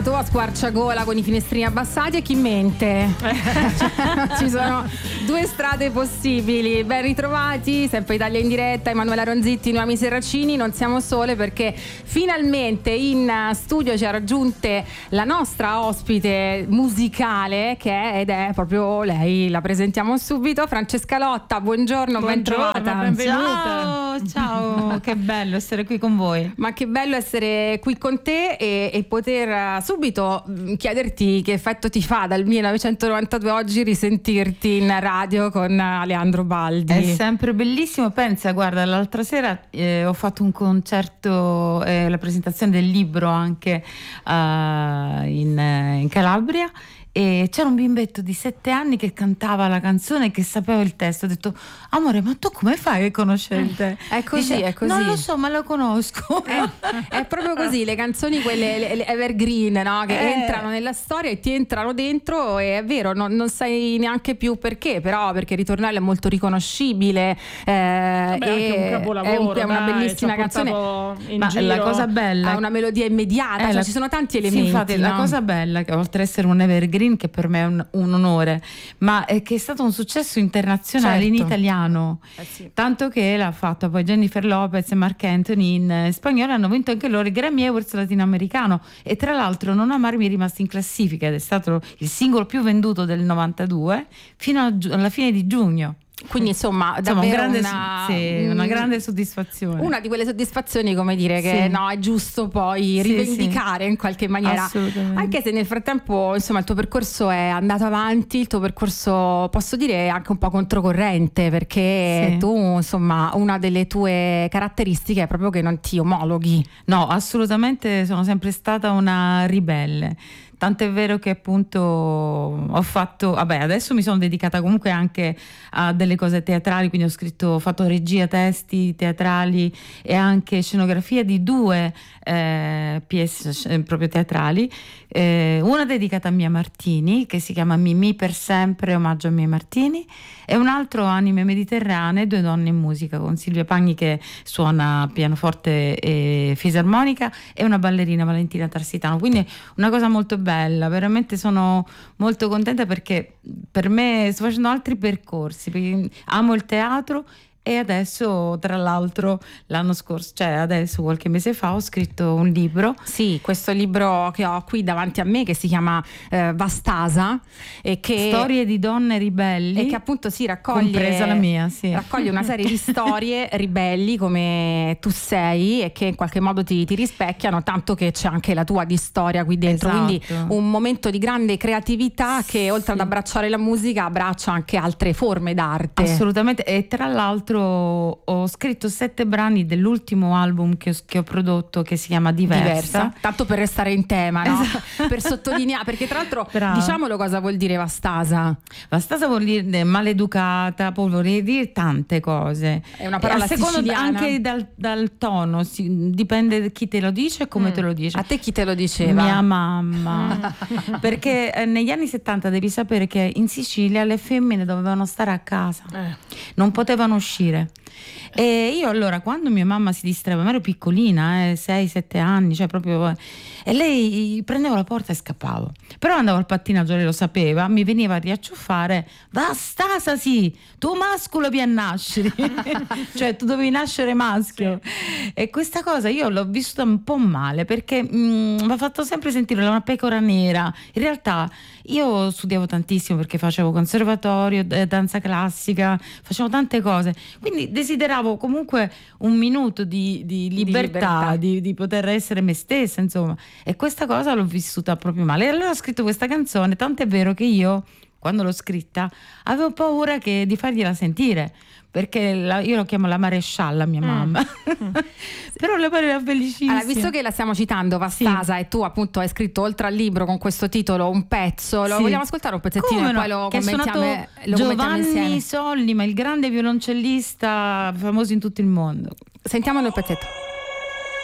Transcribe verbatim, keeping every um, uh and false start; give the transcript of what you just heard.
a squarciagola con i finestrini abbassati e chi mente. Ci sono due strade possibili. Ben ritrovati, sempre Italia in diretta, Emanuela Ronzitti, Noemi Serracini. Non siamo sole perché finalmente in studio ci ha raggiunte la nostra ospite musicale, che è, ed è proprio lei. La presentiamo subito, Francesca Lotta. Buongiorno, ben trovata. Benvenuta. Ciao, ciao. Che bello essere qui con voi. Ma che bello essere qui con te e, e poter subito chiederti che effetto ti fa dal millenovecentonovantadue oggi risentirti in radio con Aleandro Baldi. È sempre bellissimo. Pensa, guarda, l'altra sera eh, ho fatto un concerto, eh, la presentazione del libro anche uh, in, in Calabria, e c'era un bimbetto di sette anni che cantava la canzone e che sapeva il testo. Ho detto: amore, ma tu come fai a conoscere il testo? È così, Dice, è così. Non lo so, ma lo conosco. È, è proprio così, le canzoni quelle le, le evergreen, no? Che eh. entrano nella storia e ti entrano dentro, e è vero, non, non sai neanche più perché, però perché il ritornello è molto riconoscibile, eh, Beh, e anche un capolavoro, è, un, è una dai, bellissima canzone. In ma giro. la cosa bella ha una melodia immediata, cioè la, ci sono tanti elementi. Sì, infatti, no? la cosa bella, che oltre ad essere un evergreen, che per me è un un onore, ma è che è stato un successo internazionale, certo, in italiano, eh sì. Tanto che l'ha fatto poi Jennifer Lopez e Marc Anthony in spagnolo, hanno vinto anche loro i Grammy Awards latinoamericano, e tra l'altro Non amarmi è rimasto in classifica ed è stato il singolo più venduto del novantadue fino a, alla fine di giugno. Quindi insomma, insomma davvero un grande, una, sì, una grande soddisfazione. Una di quelle soddisfazioni, come dire, che sì. no, è giusto poi sì, rivendicare sì. in qualche maniera. Assolutamente. Anche se nel frattempo, insomma, il tuo percorso è andato avanti, il tuo percorso, posso dire, anche un po' controcorrente, perché sì. tu, insomma, una delle tue caratteristiche è proprio che non ti omologhi. No, assolutamente, sono sempre stata una ribelle. Tant'è vero che appunto ho fatto, vabbè, adesso mi sono dedicata comunque anche a delle cose teatrali, quindi ho scritto, ho fatto regia, testi teatrali e anche scenografia di due eh, pièce proprio teatrali, eh, una dedicata a Mia Martini che si chiama Mimì per sempre, omaggio a Mia Martini, e un altro Anime Mediterranee, due donne in musica, con Silvia Pagni che suona pianoforte e fisarmonica e una ballerina, Valentina Tarsitano, quindi una cosa molto bella, veramente sono molto contenta perché per me sto facendo altri percorsi, perché amo il teatro. E adesso, tra l'altro, l'anno scorso, cioè adesso qualche mese fa, ho scritto un libro. Sì, questo libro che ho qui davanti a me, che si chiama eh, Vastasa, e che Storie di donne ribelli, e che appunto si raccoglie, compresa la mia, sì. raccoglie una serie di storie ribelli come tu sei, e che in qualche modo ti, ti rispecchiano, tanto che c'è anche la tua di storia qui dentro. Esatto. Quindi un momento di grande creatività che, sì, oltre ad abbracciare la musica, abbraccia anche altre forme d'arte. Assolutamente. E tra l'altro ho scritto sette brani dell'ultimo album che ho, che ho prodotto, che si chiama Diversa. Diversa. Tanto per restare in tema, no? Esatto. Per sottolineare, perché tra l'altro Brava. diciamolo cosa vuol dire Vastasa. Vastasa vuol dire maleducata, poi vuol dire tante cose. È una parola a seconda siciliana. Anche dal, dal tono, si, dipende chi te lo dice e come mm. te lo dice. A te chi te lo diceva? Mia mamma. Perché eh, negli anni settanta devi sapere che in Sicilia le femmine dovevano stare a casa, eh. non potevano uscire. E io allora, quando mia mamma si distraeva, ma ero piccolina, eh, sei sette anni, cioè proprio, eh, e lei prendevo la porta e scappavo. Però andavo al pattinaggio, lei lo sapeva, mi veniva a riacciuffare: Vastasa, sì, tu mascolo più nascere. Cioè tu dovevi nascere maschio. Sì. E questa cosa io l'ho vissuta un po' male, perché mi ha fatto sempre sentire una pecora nera. In realtà io studiavo tantissimo, perché facevo conservatorio, danza classica, facevo tante cose, quindi desideravo comunque un minuto di, di libertà, di, libertà. Di, di poter essere me stessa, insomma, e questa cosa l'ho vissuta proprio male. E allora ho scritto questa canzone, tant'è vero che io, quando l'ho scritta, avevo paura che, di fargliela sentire, perché la, io lo chiamo la marescialla, mia mm. mamma. Mm. Però la pareva felicissima. Allora, visto che la stiamo citando, Vastasa, sì, e tu appunto hai scritto oltre al libro con questo titolo un pezzo, lo sì. vogliamo ascoltare un pezzettino? Come e no? poi lo che commentiamo, lo Giovanni Sollima, il grande violoncellista famoso in tutto il mondo. Sentiamolo il pezzetto.